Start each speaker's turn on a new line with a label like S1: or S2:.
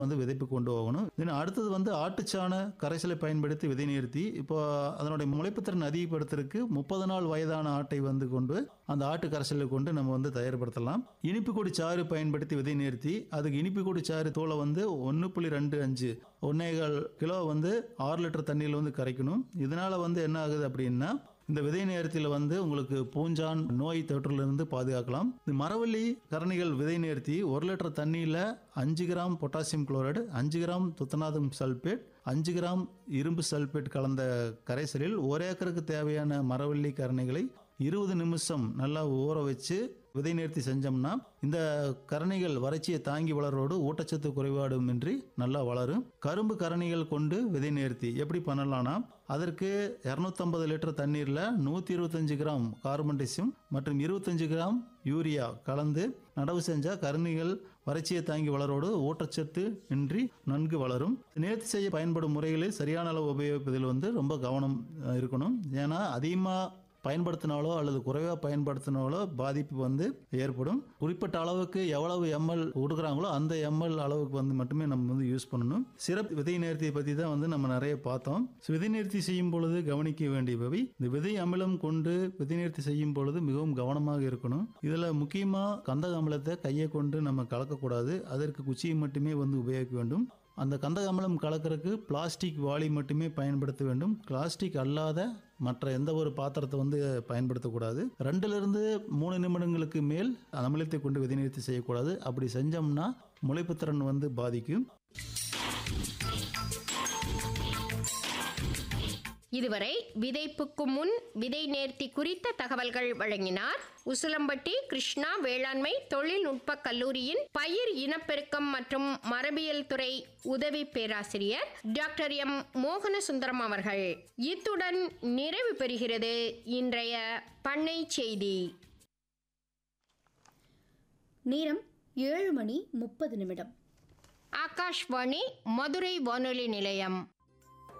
S1: வந்து விதைப்பு கொண்டு போகணும். தென் அடுத்தது வந்து ஆட்டுச்சாண கரைசலை பயன்படுத்தி விதை நிறுத்தி, இப்போ அதனுடைய முளைப்புத்திறன் அதிகப்படுத்துறதுக்கு 30 நாள் வயதான ஆட்டை வந்து கொண்டு அந்த ஆட்டு கரைசலை கொண்டு நம்ம வந்து தயார்படுத்தலாம். இனிப்பு கொடி சாறு பயன்படுத்தி விதை நிறுத்தி, அதுக்கு இனிப்பு கொடி சாறு தூளை வந்து 1.25 1.25 கிலோ வந்து 6 லிட்டர் தண்ணியில் வந்து கரைக்கணும். இதனால வந்து என்ன ஆகுது அப்படின்னா, இந்த விதை நேர்த்தியில் வந்து உங்களுக்கு பூஞ்சான் நோய் தொற்றிலிருந்து பாதுகாக்கலாம். இந்த மரவள்ளி கரணிகள் விதை நேர்த்தி 1 லிட்டர் தண்ணியில் 5 gram potassium chloride, 5 gram துத்தநாதம் sulphate, 5 gram இரும்பு சல்பேட் கலந்த கரைசலில் 1 ஏக்கருக்கு தேவையான மரவள்ளி கரணிகளை 20 நிமிஷம் நல்லா ஊற வச்சு விதை நேர்த்தி செஞ்சோம்னா இந்த கரணிகள் வறட்சியை தாங்கி வளரோடு ஊட்டச்சத்து குறைபாடுமின்றி நல்லா வளரும். கரும்பு கரணிகள் கொண்டு விதை நேர்த்தி எப்படி பண்ணலாம்னா, அதற்கு 250 லிட்டர் தண்ணீரில் 125 கிராம் கார்பன் டெசியம் மற்றும் 25 கிராம் யூரியா கலந்து நடவு செஞ்சால் கரணிகள் வறட்சியை தாங்கி வளரோடு ஊட்டச்சத்து இன்றி நன்கு வளரும். நேர்த்தி செய்ய பயன்படும் முறைகளில் சரியான அளவு உபயோகிப்பதில் வந்து ரொம்ப கவனம் இருக்கணும். ஏன்னா அதிகமாக பயன்படுத்தினாலோ அல்லது குறைவாக பயன்படுத்தினாலோ பாதிப்பு வந்து ஏற்படும். குறிப்பிட்ட அளவுக்கு எவ்வளவு எம்எல் கொடுக்குறாங்களோ அந்த எம்எல் அளவுக்கு வந்து மட்டுமே நம்ம வந்து யூஸ் பண்ணணும். சிறப்பு விதை நேர்த்தியை பற்றி தான் வந்து நம்ம நிறைய பார்த்தோம். விதை நேர்த்தி செய்யும் பொழுது கவனிக்க வேண்டியவை, இந்த விதை அமிலம் கொண்டு விதை நேர்த்தி செய்யும் பொழுது மிகவும் கவனமாக இருக்கணும். இதில் முக்கியமாக கந்தக அமிலத்தை கையை கொண்டு நம்ம கலக்கக்கூடாது. அதற்கு குச்சியை மட்டுமே வந்து உபயோகிக்க வேண்டும். அந்த கந்தக அமிலம் கலக்கிறதுக்கு பிளாஸ்டிக் வாளி மட்டுமே பயன்படுத்த வேண்டும். பிளாஸ்டிக் அல்லாத மற்ற எந்த ஒரு பாத்திரத்தை வந்து பயன்படுத்தக்கூடாது. 2-3 நிமிடங்களுக்கு மேல் அமிலத்தை கொண்டு விதை நிறுத்தி செய்யக்கூடாது. அப்படி செஞ்சோம்னா முளைப்புத்திறன் வந்து பாதிக்கும்.
S2: இதுவரை விதைப்புக்கு முன் விதை நேர்த்தி குறித்த தகவல்கள் வழங்கினார் உசிலம்பட்டி கிருஷ்ணா வேளாண்மை தொழில்நுட்ப கல்லூரியின் பயிர் இனப்பெருக்கம் மற்றும் மரபியல் துறை உதவி பேராசிரியர் டாக்டர் எம் மோகனசுந்தரம் அவர்கள். இத்துடன் நிறைவு பெறுகிறது இன்றைய பண்ணை செய்தி.
S3: நேரம் 7:30. ஆகாஷ்வாணி
S2: மதுரை வானொலி நிலையம்.